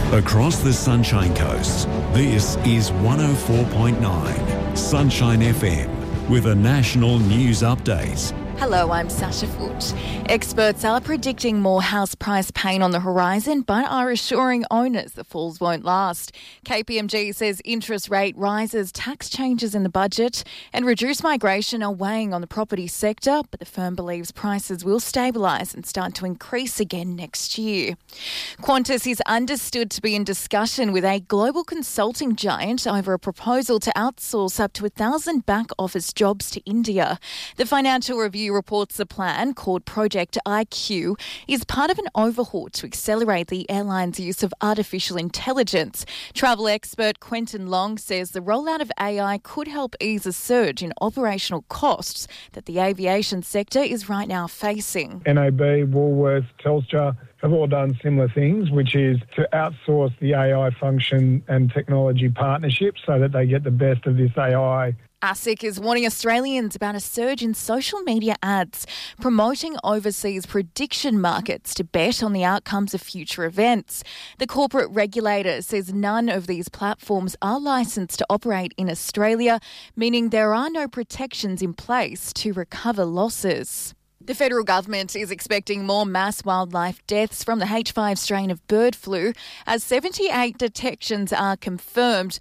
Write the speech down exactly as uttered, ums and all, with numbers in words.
Across the Sunshine Coast, this is one oh four point nine Sunshine F M with a national news update. Hello, I'm Sasha Foote. Experts are predicting more house price pain on the horizon, but are assuring owners the falls won't last. K P M G says interest rate rises, tax changes in the budget and reduced migration are weighing on the property sector, but the firm believes prices will stabilise and start to increase again next year. Qantas is understood to be in discussion with a global consulting giant over a proposal to outsource up to one thousand back office jobs to India. The Financial Review reports the plan, called Project I Q, is part of an overhaul to accelerate the airline's use of artificial intelligence. Travel expert Quentin Long says the rollout of A I could help ease a surge in operational costs that the aviation sector is right now facing. N A B, Woolworths, Telstra have all done similar things, which is to outsource the A I function and technology partnerships so that they get the best of this A I. ASIC is warning Australians about a surge in social media ads promoting overseas prediction markets to bet on the outcomes of future events. The corporate regulator says none of these platforms are licensed to operate in Australia, meaning there are no protections in place to recover losses. The federal government is expecting more mass wildlife deaths from the H five strain of bird flu, as seventy-eight detections are confirmed,